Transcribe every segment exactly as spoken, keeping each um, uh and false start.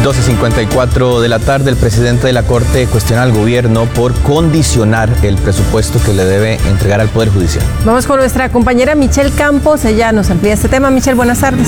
doce cincuenta y cuatro de la tarde, el presidente de la Corte cuestiona al gobierno por condicionar el presupuesto que le debe entregar al Poder Judicial. Vamos con nuestra compañera Michelle Campos, ella nos amplía este tema. Michelle, buenas tardes.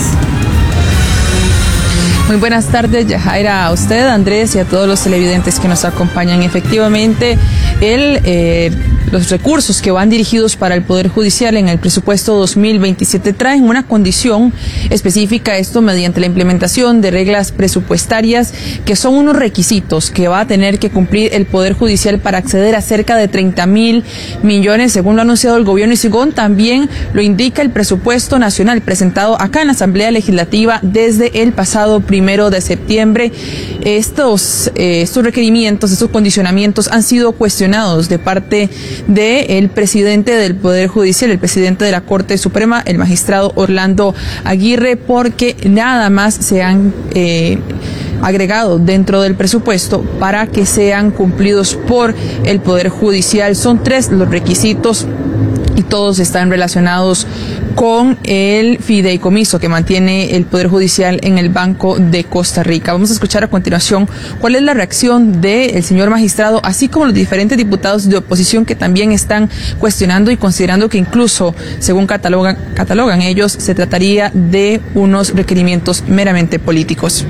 Muy buenas tardes, Yajaira, a usted, Andrés, y a todos los televidentes que nos acompañan. Efectivamente, el, eh, los recursos que van dirigidos para el Poder Judicial en el presupuesto dos mil veintisiete traen una condición específica, esto mediante la implementación de reglas presupuestarias que son unos requisitos que va a tener que cumplir el Poder Judicial para acceder a cerca de treinta mil millones, según lo ha anunciado el gobierno, y según también lo indica el presupuesto nacional presentado acá en la Asamblea Legislativa desde el pasado primero de septiembre. Estos, eh, estos requerimientos, estos condicionamientos han sido cuestionados de parte del presidente del Poder Judicial, el presidente de la Corte Suprema, el magistrado Orlando Aguirre, porque nada más se han eh, agregado dentro del presupuesto para que sean cumplidos por el Poder Judicial. Son tres los requisitos y todos están relacionados con el fideicomiso que mantiene el Poder Judicial en el Banco de Costa Rica. Vamos a escuchar a continuación cuál es la reacción del señor magistrado, así como los diferentes diputados de oposición que también están cuestionando y considerando que incluso, según catalogan, catalogan ellos, se trataría de unos requerimientos meramente políticos.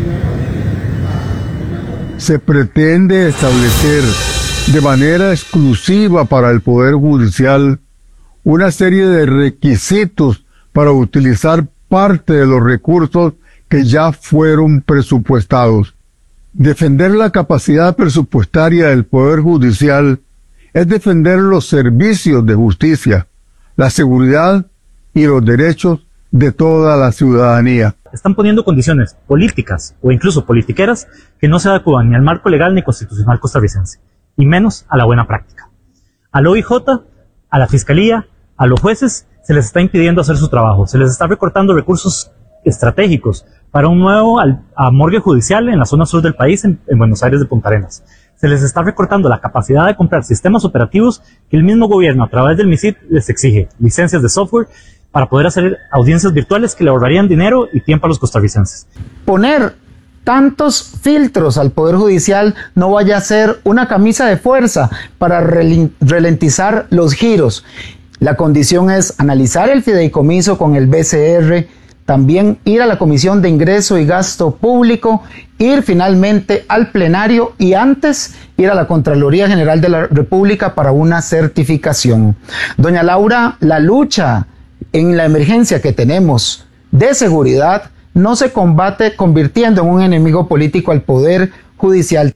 Se pretende establecer de manera exclusiva para el Poder Judicial una serie de requisitos para utilizar parte de los recursos que ya fueron presupuestados. Defender la capacidad presupuestaria del Poder Judicial es defender los servicios de justicia, la seguridad y los derechos de toda la ciudadanía. Están poniendo condiciones políticas o incluso politiqueras que no se adecuan ni al marco legal ni constitucional costarricense, y menos a la buena práctica. Al O I J, a la Fiscalía, a los jueces se les está impidiendo hacer su trabajo, se les está recortando recursos estratégicos para un nuevo al, a morgue judicial en la zona sur del país, en, en Buenos Aires de Punta Arenas. Se les está recortando la capacidad de comprar sistemas operativos que el mismo gobierno a través del MISID les exige, licencias de software para poder hacer audiencias virtuales que le ahorrarían dinero y tiempo a los costarricenses. Poner tantos filtros al Poder Judicial no vaya a ser una camisa de fuerza para ralentizar los giros. La condición es analizar el fideicomiso con el B C R, también ir a la Comisión de Ingreso y Gasto Público, ir finalmente al plenario y antes ir a la Contraloría General de la República para una certificación. Doña Laura, la lucha en la emergencia que tenemos de seguridad no se combate convirtiendo en un enemigo político al Poder Judicial.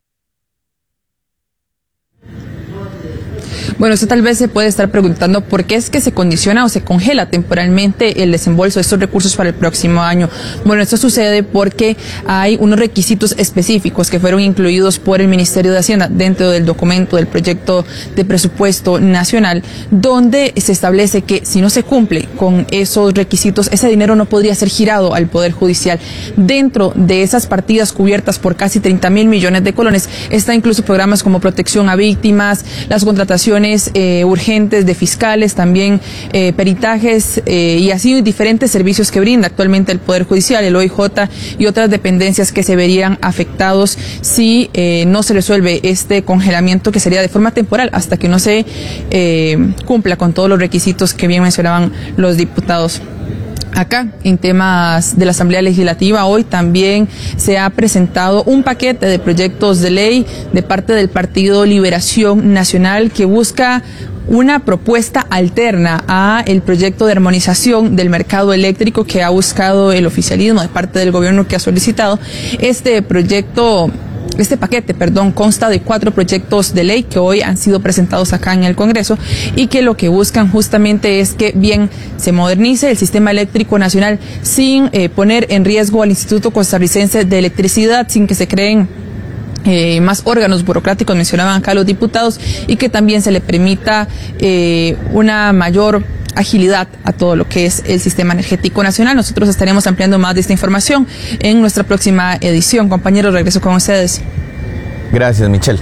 Bueno, usted tal vez se puede estar preguntando por qué es que se condiciona o se congela temporalmente el desembolso de estos recursos para el próximo año. Bueno, esto sucede porque hay unos requisitos específicos que fueron incluidos por el Ministerio de Hacienda dentro del documento del proyecto de presupuesto nacional, donde se establece que si no se cumple con esos requisitos, ese dinero no podría ser girado al Poder Judicial. Dentro de esas partidas cubiertas por casi treinta mil millones de colones, está incluso programas como protección a víctimas, las contrataciones Eh, urgentes de fiscales, también eh, peritajes eh, y así diferentes servicios que brinda actualmente el Poder Judicial, el O I J y otras dependencias que se verían afectados si eh, no se resuelve este congelamiento, que sería de forma temporal hasta que no se eh, cumpla con todos los requisitos que bien mencionaban los diputados. Acá, en temas de la Asamblea Legislativa, hoy también se ha presentado un paquete de proyectos de ley de parte del Partido Liberación Nacional que busca una propuesta alterna a el proyecto de armonización del mercado eléctrico que ha buscado el oficialismo de parte del gobierno que ha solicitado. Este proyecto Este paquete, perdón, consta de cuatro proyectos de ley que hoy han sido presentados acá en el Congreso y que lo que buscan justamente es que bien se modernice el sistema eléctrico nacional sin eh, poner en riesgo al Instituto Costarricense de Electricidad, sin que se creen Eh, más órganos burocráticos, mencionaban acá los diputados, y que también se le permita eh, una mayor agilidad a todo lo que es el sistema energético nacional. Nosotros estaremos ampliando más de esta información en nuestra próxima edición. Compañeros, regreso con ustedes. Gracias, Michelle.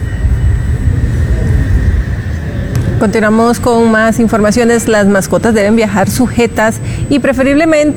Continuamos con más informaciones. Las mascotas deben viajar sujetas y preferiblemente